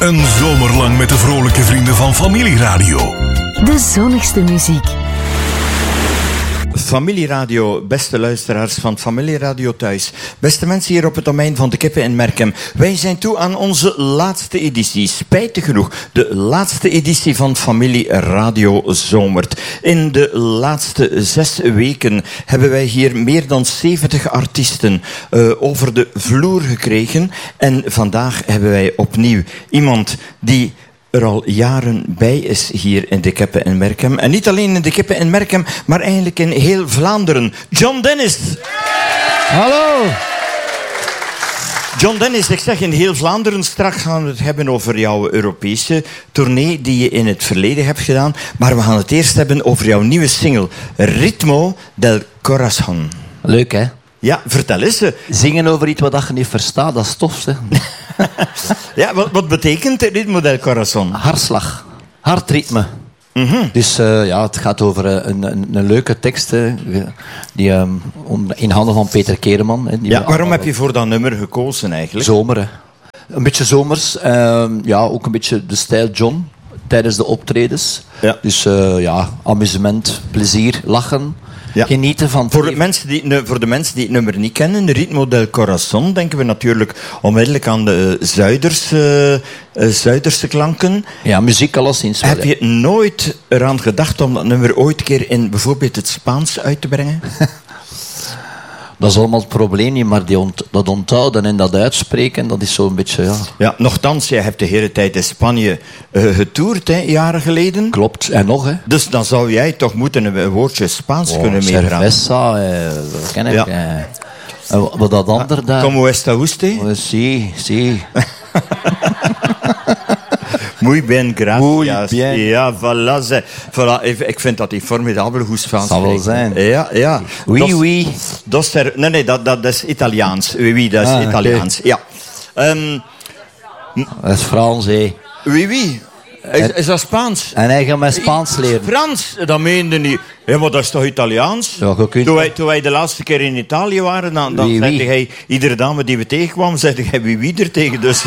Een zomer lang met de vrolijke vrienden van Familieradio. De zonnigste muziek. Familieradio, beste luisteraars van Familieradio thuis. Beste mensen hier op het domein van de Kippen in Merkem. Wij zijn toe aan onze laatste editie. Spijtig genoeg, de laatste editie van Familieradio Zomert. In de laatste 6 weken hebben wij hier meer dan 70 artiesten over de vloer gekregen. En vandaag hebben wij opnieuw iemand die er al jaren bij is hier in de Kippen in Merkem. En niet alleen in de Kippen in Merkem, maar eigenlijk in heel Vlaanderen. John Dennis. Hallo. John Dennis, ik zeg in heel Vlaanderen. Straks gaan we het hebben over jouw Europese tournee die je in het verleden hebt gedaan. Maar we gaan het eerst hebben over jouw nieuwe single, Ritmo del Corazón. Leuk, hè? Ja, vertel eens. Zingen over iets wat je niet verstaat, dat is tof, zeg. Ja, wat betekent Ritmo del Corazón? Hartslag. Hartritme. Mm-hmm. Dus het gaat over een leuke tekst die in handen van Peter Kereman. Waarom heb je voor dat nummer gekozen eigenlijk? Zomer, hè. Een beetje zomers. Ook een beetje de stijl John tijdens de optredens. Ja. Dus amusement, plezier, lachen. Ja. Genieten van voor de mensen die het nummer niet kennen, Ritmo del Corazón, denken we natuurlijk onmiddellijk aan de Zuiderse klanken. Ja, muziek alleszins. Heb je nooit eraan gedacht om dat nummer ooit een keer in bijvoorbeeld het Spaans uit te brengen? Dat is allemaal het probleem niet, maar dat onthouden en dat uitspreken, dat is zo'n beetje, ja... Ja, nochtans, jij hebt de hele tijd in Spanje getoerd, hè, jaren geleden. Klopt, en nog, hè. Dus dan zou jij toch moeten een woordje Spaans kunnen meepraten. Cerveza, dat ken ik. Ja. Wat dat ander daar... Como está usted? Sí. Muy bien, gracias. Muy bien. Ja, voilà. Ik vind dat die formidabel goed Spaans zal wel zijn. Ja. Oui. Dat is Italiaans. Oui, dat is Italiaans. Okay. Ja. Dat is Frans, hè. Oui. Is dat Spaans? En hij gaat mij Spaans leren. Frans? Dat meende niet. Ja, maar dat is toch Italiaans? Ja, toen wij de laatste keer in Italië waren, dan zei hij... Iedere dame die we tegenkwamen, zei hij wie er tegen. Dus...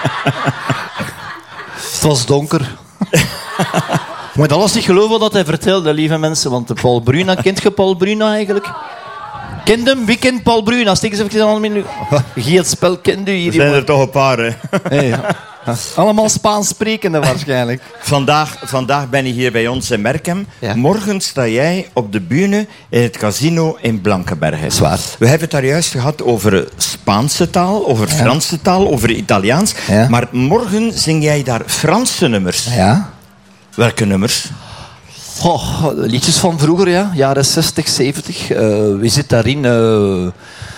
Het was donker. Je moet alles niet geloven wat hij vertelde, lieve mensen. Want Paul Bruna, kent je Paul Bruna eigenlijk? Kent hem? Wie kent Paul Bruna? Steek eens even aan mijn... Geen spel kent u hier. Er zijn er toch een paar, hè? Hey, allemaal Spaans sprekende waarschijnlijk. Vandaag ben je hier bij ons in Merkem. Ja. Morgen sta jij op de bühne in het casino in Blankenberge. Zwaar. We hebben het daar juist gehad over Spaanse taal, over Franse taal, over Italiaans. Ja. Maar morgen zing jij daar Franse nummers. Ja. Welke nummers? Liedjes van vroeger, ja. Jaren 60, 70. Wie zit daarin?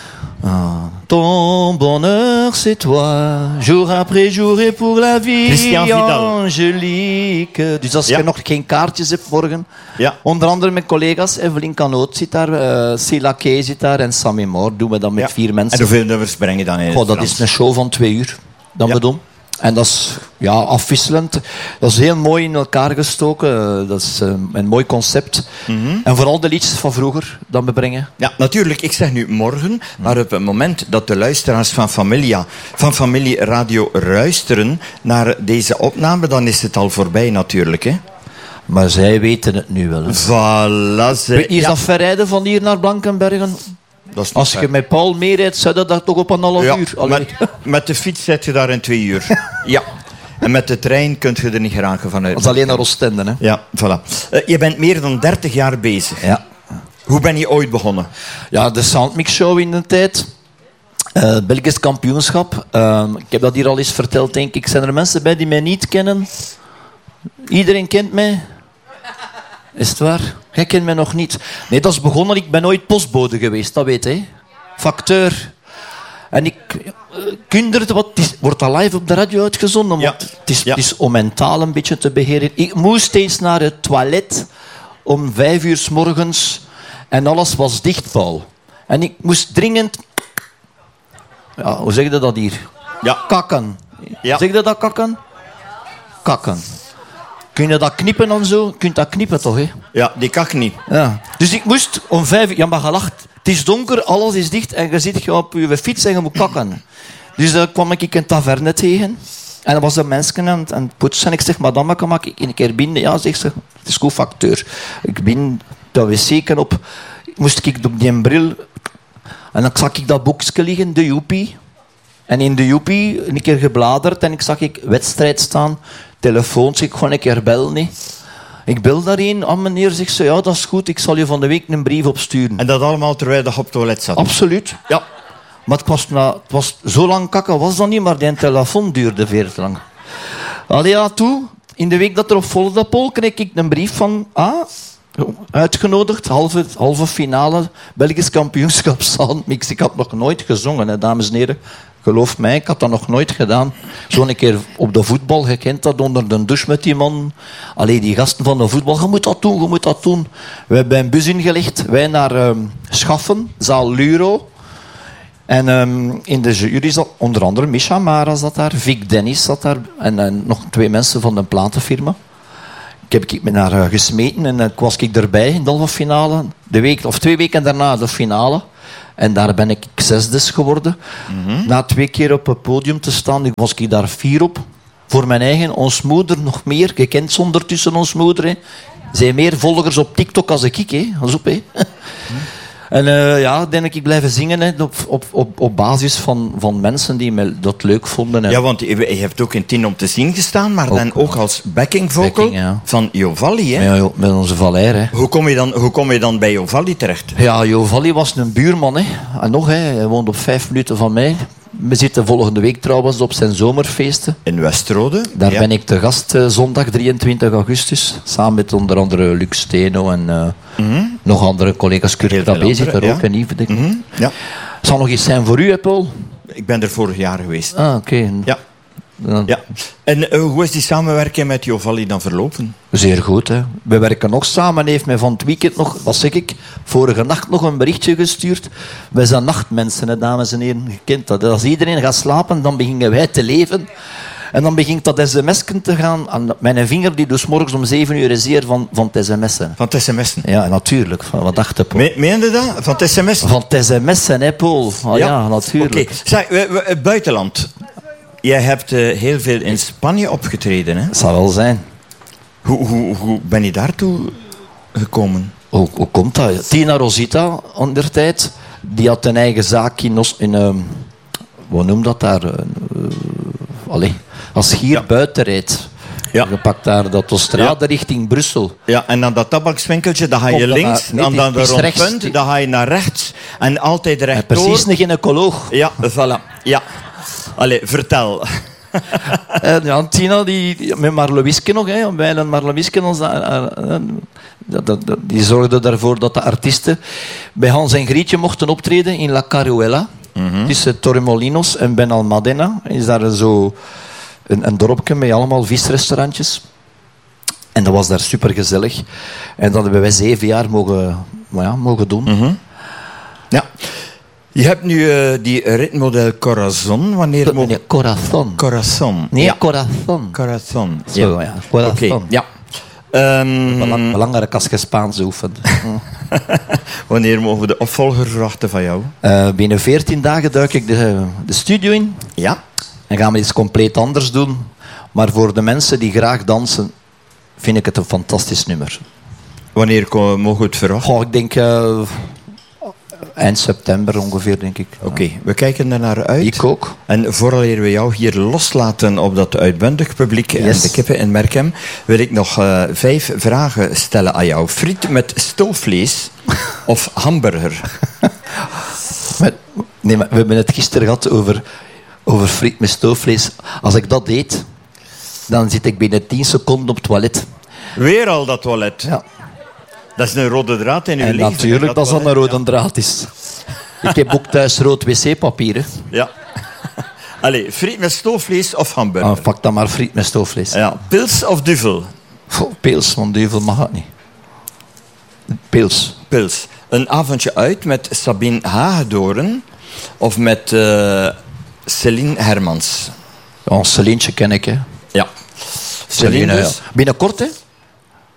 Ton bonheur, c'est toi, jour après jour et pour la vie. Christian Vidal. Angelique. Dus als je nog geen kaartjes hebt morgen, onder andere met collega's, Evelien Canoot zit daar, Sila Kay zit daar en Sammy Moore, doen we dat met 4 mensen. En hoeveel nummers breng je dan in? Dat is een show van 2 uur, dat we doen. En dat is afwisselend. Dat is heel mooi in elkaar gestoken. Dat is een mooi concept. Mm-hmm. En vooral de liedjes van vroeger dat we brengen. Ja, natuurlijk. Ik zeg nu morgen. Maar op het moment dat de luisteraars van Familieradio luisteren naar deze opname, dan is het al voorbij natuurlijk, hè? Maar zij weten het nu wel. Voilà. Is dat verrijden van hier naar Blankenbergen? Als je met Paul meerijdt, zou dat toch op een half uur? Met de fiets zit je daar in 2 uur. Ja. En met de trein kun je er niet geraken vanuit. Dat is alleen naar Oostende, hè? Ja, voilà. Je bent meer dan 30 jaar bezig. Ja. Hoe ben je ooit begonnen? Ja, de Soundmix Show in de tijd. Belgisch kampioenschap. Ik heb dat hier al eens verteld, denk ik. Zijn er mensen bij die mij niet kennen? Iedereen kent mij? Is het waar? Jij kent mij nog niet. Nee, dat is begonnen. Ik ben ooit postbode geweest, dat weet je. Facteur. En ik... Het wordt al live op de radio uitgezonden. Ja. Het is om mentaal een beetje te beheren. Ik moest eens naar het toilet om 5 uur 's morgens. En alles was dicht, Paul. En ik moest dringend... Ja, hoe zeg je dat hier? Ja. Kakken. Ja. Zeg je dat kakken? Kakken. Kun je dat knippen en zo? Kun je dat knippen toch, hè? Ja, die kak niet. Ja. Dus ik moest om 5 uur... Ja, maar gelacht. Het is donker, alles is dicht en je zit op je fiets en je moet kakken. Dus daar kwam ik een taverne tegen. En dan was de mensen aan het poetsen. En ik zeg, madame, mag ik een keer binnen? Ja, zegt ze, het is goed facteur. Ik ben dat wc op. Moest ik op die bril. En dan zag ik dat boekje liggen, de Joepie. En in de Joepie een keer gebladerd. En ik zag wedstrijd staan. Telefoons, ik gewoon een keer bellen. Nee. Ik bel daarin. Ah, meneer, zegt ze, ja, dat is goed. Ik zal je van de week een brief opsturen. En dat allemaal terwijl je op het toilet zat? Absoluut. Ja. Maar het was zo lang kakken was dat niet, maar die telefoon duurde veel te lang. Allee, ja, toe. In de week dat erop volgde, Paul, kreeg ik een brief van... uitgenodigd, halve finale, Belgisch kampioenschap zaalmix. Ik had nog nooit gezongen, hè, dames en heren. Geloof mij, ik had dat nog nooit gedaan. Zo'n keer op de voetbal, je kent dat, onder de douche met die man. Allee, die gasten van de voetbal, je moet dat doen. We hebben een bus ingelegd, wij naar Schaffen, zaal Luro. En in de jury zat onder andere Misha Mara zat daar, Vic Dennis zat daar en nog 2 mensen van de platenfirma. Ik heb me naar gesmeten en was ik erbij in de halve finale. 2 weken daarna de finale. En daar ben ik 6e geworden. Mm-hmm. Na 2 keer op het podium te staan, was ik daar 4 op. Voor mijn eigen, ons moeder nog meer. Je kent ze ondertussen, ons moeder. Hè. Zij meer volgers op TikTok als ik. Hè. Pas op, hè. En dan ben ik blijven zingen, hè, op basis van mensen die me dat leuk vonden. Hè. Ja, want je hebt ook in 10 om te zien gestaan, maar dan ook als backing vocal van Jovalli. Hè? Ja, met onze Valère. Hè. Hoe kom je dan bij Jovalli terecht? Ja, Jovalli was een buurman. Hè. En nog, hè, hij woont op 5 minuten van mij. We zitten volgende week trouwens op zijn zomerfeesten. In Westrode. Daar ben ik te gast zondag 23 augustus. Samen met onder andere Luc Steno en nog andere collega's. Kurt Krabbe zit daar ook. En Yves. Ja. Zal nog iets zijn voor u, hè, Paul? Ik ben er vorig jaar geweest. Ah, oké. Ja. Ja. En hoe is die samenwerking met Jovalli dan verlopen? Zeer goed, hè. We werken nog samen. Hij heeft mij van het weekend nog, wat zeg ik, vorige nacht nog een berichtje gestuurd. Wij zijn nachtmensen, hè, dames en heren. Je kent dat. Als iedereen gaat slapen, dan beginnen wij te leven. En dan begint dat sms'en te gaan. Aan mijn vinger die dus morgens om 7 uur is zeer van het sms'en. Van het sms'en? Ja, natuurlijk. Wat dacht je, Paul? Meen je dat? Van het sms'en? Van het sms'en, hè, Paul? Ja, natuurlijk. Oké. Zeg, buitenland. Jij hebt heel veel in Spanje opgetreden, hè? Dat zal wel zijn. Hoe ben je daartoe gekomen? Hoe komt dat? Tina Rosita, ondertijd, die had een eigen zaak in wat noem dat daar? Als je hier buiten rijdt. Ja. Je pakt daar de autostrade richting Brussel. Ja, en dan dat tabakswinkeltje, dan ga je links. En dan de rondpunt, dan ga je naar rechts. En altijd rechtdoor. Precies een gynaecoloog. Ja, voilà. Ja. Allee, vertel. Ja, Tina, die met Marlewiske nog, hè, Wijlen Marlewiske, die zorgde ervoor dat de artiesten bij Hans en Grietje mochten optreden in La Caruela. Tussen Torremolinos en Benalmádena. Is daar zo een dorpje met allemaal visrestaurantjes. En dat was daar supergezellig. En dat hebben wij 7 jaar mogen doen. Ja. Je hebt nu die ritmodel Corazon. Wanneer Nee, Corazon. Corazon. Nee, ja. Corazon. Corazon. Zo, ja. Corazon. Okay. Ja. Belangrijk als je Spaans oefent. Wanneer mogen we de opvolger verwachten van jou? Binnen 14 dagen duik ik de studio in. Ja. En gaan we iets compleet anders doen. Maar voor de mensen die graag dansen, vind ik het een fantastisch nummer. Wanneer mogen we het verwachten? Ik denk eind september ongeveer, denk ik. Oké, we kijken er naar uit. Ik ook. En vooraleer we jou hier loslaten op dat uitbundig publiek en de kippen in Merkem, wil ik nog 5 vragen stellen aan jou. Friet met stoofvlees of hamburger? We hebben het gisteren gehad over friet met stoofvlees. Als ik dat eet, dan zit ik binnen 10 seconden op het toilet. Weer al dat toilet? Ja. Dat is een rode draad in uw leven. Natuurlijk, dat een rode draad is. Ik heb ook thuis rood wc-papier. Hè. Ja. Allee, friet met stoofvlees of hamburger? Pak dan maar friet met stoofvlees. Ja. Pils of duvel? Pils, want duvel mag het niet. Pils. Pils. Een avondje uit met Sabine Hagedoorn of met Céline Hermans? Ja, Celientje ken ik, hè. Ja. Celine, dus. Ja. Binnenkort, hè.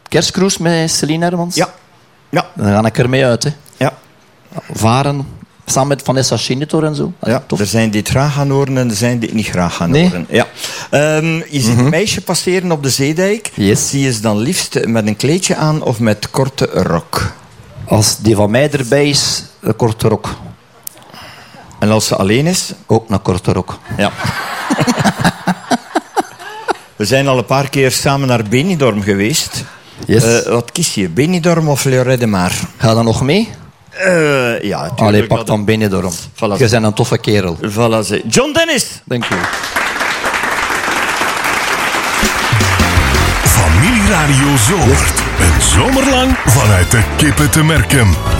Kerstcruise met Céline Hermans. Ja. Ja. Dan ga ik ermee uit, hè. Ja. Varen, Samen met Vanessa Schinitor en zo. Ja, Tof. er zijn die het graag gaan horen en er zijn die het niet graag gaan Nee? horen. Ja. Je ziet een meisje passeren op de Zeedijk. Yes. Zie je ze dan liefst met een kleedje aan of met korte rok? Als die van mij erbij is, een korte rok. En als ze alleen is? Ook een korte rok. Ja. We zijn al een paar keer samen naar Benidorm geweest. Yes. Wat kies je, Benidorm of Lloret de Mar? Ga dan nog mee? Ja, tuurlijk. Allee, pak dan Benidorm. Voilà. Je bent een toffe kerel. Voilà, ze. John Dennis! Dank u. Familieradio Zomert. Een zomerlang vanuit de Kippen te Merkem.